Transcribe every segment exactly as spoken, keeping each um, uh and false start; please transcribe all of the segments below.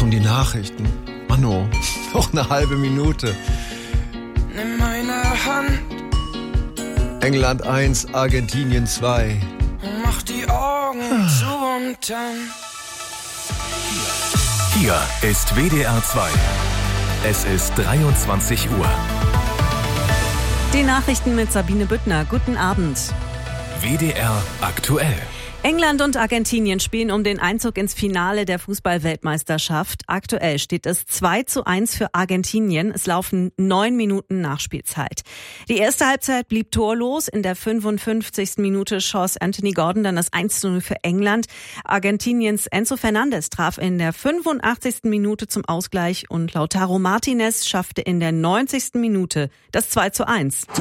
schon die Nachrichten. Mano, noch eine halbe Minute. Nimm meine Hand. England eins, Argentinien zwei. Mach die Augen zu und dann. Hier ist W D R zwei. Es ist dreiundzwanzig Uhr. Die Nachrichten mit Sabine Büttner. Guten Abend. W D R aktuell. England und Argentinien spielen um den Einzug ins Finale der Fußball-Weltmeisterschaft. Aktuell steht es zwei zu eins für Argentinien. Es laufen neun Minuten Nachspielzeit. Die erste Halbzeit blieb torlos. In der fünfundfünfzigsten Minute schoss Anthony Gordon dann das eins zu null für England. Argentiniens Enzo Fernandez traf in der fünfundachtzigsten Minute zum Ausgleich und Lautaro Martinez schaffte in der neunzigsten Minute das zwei zu eins. Tor!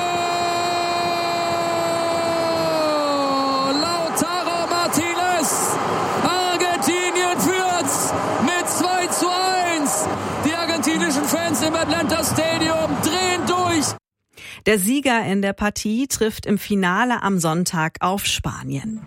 Fans im Atlanta Stadium drehen durch. Der Sieger in der Partie trifft im Finale am Sonntag auf Spanien.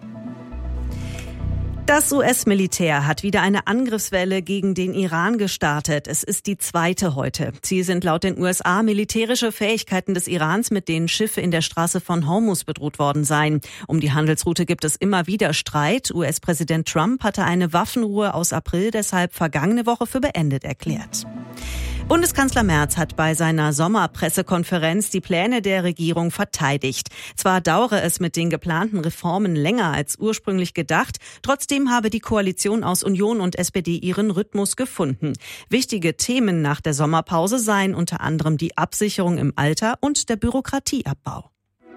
Das U S-Militär hat wieder eine Angriffswelle gegen den Iran gestartet. Es ist die zweite heute. Ziel sind laut den U S A militärische Fähigkeiten des Irans, mit denen Schiffe in der Straße von Hormuz bedroht worden seien. Um die Handelsroute gibt es immer wieder Streit. U S-Präsident Trump hatte eine Waffenruhe aus April deshalb vergangene Woche für beendet erklärt. Bundeskanzler Merz hat bei seiner Sommerpressekonferenz die Pläne der Regierung verteidigt. Zwar dauere es mit den geplanten Reformen länger als ursprünglich gedacht, trotzdem habe die Koalition aus Union und S P D ihren Rhythmus gefunden. Wichtige Themen nach der Sommerpause seien unter anderem die Absicherung im Alter und der Bürokratieabbau.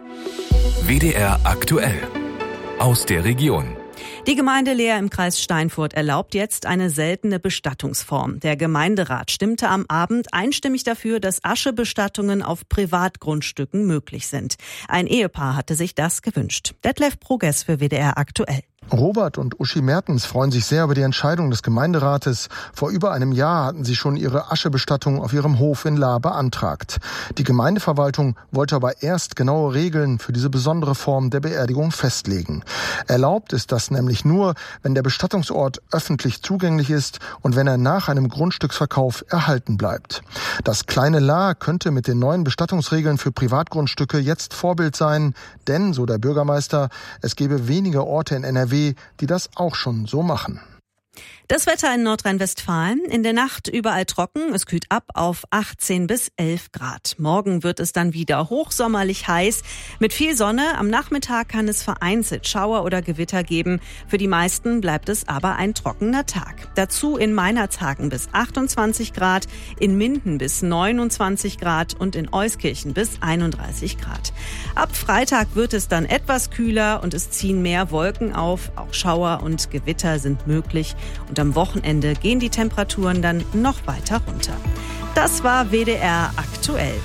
W D R aktuell. Aus der Region. Die Gemeinde Leer im Kreis Steinfurt erlaubt jetzt eine seltene Bestattungsform. Der Gemeinderat stimmte am Abend einstimmig dafür, dass Aschebestattungen auf Privatgrundstücken möglich sind. Ein Ehepaar hatte sich das gewünscht. Detlef Progress für W D R aktuell. Robert und Uschi Mertens freuen sich sehr über die Entscheidung des Gemeinderates. Vor über einem Jahr hatten sie schon ihre Aschebestattung auf ihrem Hof in Lahr beantragt. Die Gemeindeverwaltung wollte aber erst genaue Regeln für diese besondere Form der Beerdigung festlegen. Erlaubt ist das nämlich nur, wenn der Bestattungsort öffentlich zugänglich ist und wenn er nach einem Grundstücksverkauf erhalten bleibt. Das kleine Lahr könnte mit den neuen Bestattungsregeln für Privatgrundstücke jetzt Vorbild sein, denn, so der Bürgermeister, es gäbe wenige Orte in N R W, die das auch schon so machen. Das Wetter in Nordrhein-Westfalen. In der Nacht überall trocken. Es kühlt ab auf achtzehn bis elf Grad. Morgen wird es dann wieder hochsommerlich heiß. Mit viel Sonne. Am Nachmittag kann es vereinzelt Schauer oder Gewitter geben. Für die meisten bleibt es aber ein trockener Tag. Dazu in Meinerzhagen bis achtundzwanzig Grad, in Minden bis neunundzwanzig Grad und in Euskirchen bis einunddreißig Grad. Ab Freitag wird es dann etwas kühler und es ziehen mehr Wolken auf. Auch Schauer und Gewitter sind möglich. Und am Wochenende gehen die Temperaturen dann noch weiter runter. Das war W D R aktuell.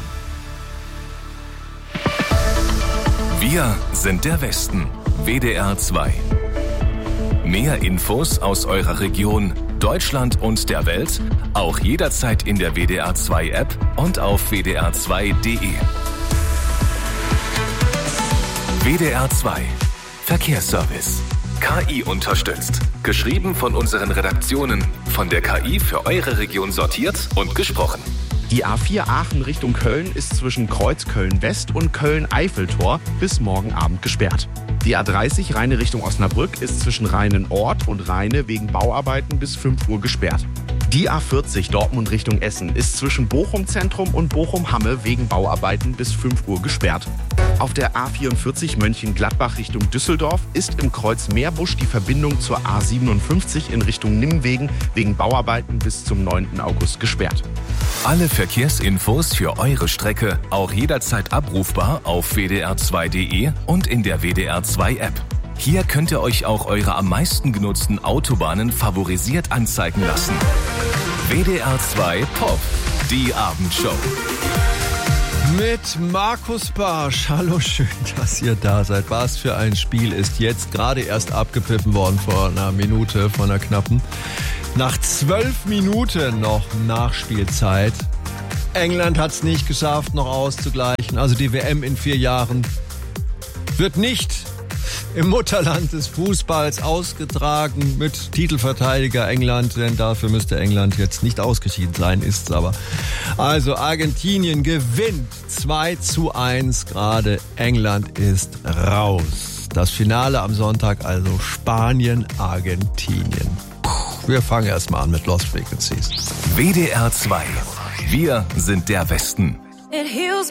Wir sind der Westen. W D R zwei. Mehr Infos aus eurer Region, Deutschland und der Welt, auch jederzeit in der W D R zwei App und auf w d r zwei punkt d e. W D R zwei. Verkehrsservice. K I unterstützt. Geschrieben von unseren Redaktionen. Von der K I für eure Region sortiert und gesprochen. Die A vier Aachen Richtung Köln ist zwischen Kreuz Köln-West und Köln-Eiffeltor bis morgen Abend gesperrt. Die A dreißig Rheine Richtung Osnabrück ist zwischen Rheinen-Ort und Rheine wegen Bauarbeiten bis fünf Uhr gesperrt. Die A vierzig Dortmund Richtung Essen ist zwischen Bochum Zentrum und Bochum-Hamme wegen Bauarbeiten bis fünf Uhr gesperrt. Auf der A vierundvierzig Mönchengladbach Richtung Düsseldorf ist im Kreuz Meerbusch die Verbindung zur A siebenundfünfzig in Richtung Nimwegen wegen Bauarbeiten bis zum neunten August gesperrt. Alle Verkehrsinfos für eure Strecke auch jederzeit abrufbar auf w d r zwei punkt d e und in der W D R zwei App. Hier könnt ihr euch auch eure am meisten genutzten Autobahnen favorisiert anzeigen lassen. W D R zwei Pop, die Abendshow. Mit Markus Barsch. Hallo, schön, dass ihr da seid. Was für ein Spiel ist jetzt gerade erst abgepfiffen worden vor einer Minute, vor einer knappen. Nach zwölf Minuten noch Nachspielzeit. England hat es nicht geschafft, noch auszugleichen. Also die W M in vier Jahren wird nicht im Mutterland des Fußballs ausgetragen mit Titelverteidiger England, denn dafür müsste England jetzt nicht ausgeschieden sein, ist's aber. Also Argentinien gewinnt zwei zu eins gerade, England ist raus. Das Finale am Sonntag, also Spanien, Argentinien. Puh, wir fangen erstmal an mit Lost Frequencies. W D R zwei. Wir sind der Westen.